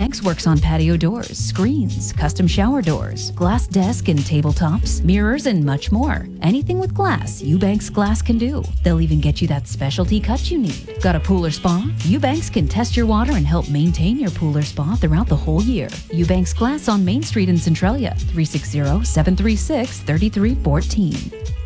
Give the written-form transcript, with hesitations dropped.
Eubanks works on patio doors, screens, custom shower doors, glass desk and tabletops, mirrors, and much more. Anything with glass, Eubanks Glass can do. They'll even get you that specialty cut you need. Got a pool or spa? Eubanks can test your water and help maintain your pool or spa throughout the whole year. Eubanks Glass on Main Street in Centralia, 360-736-3314.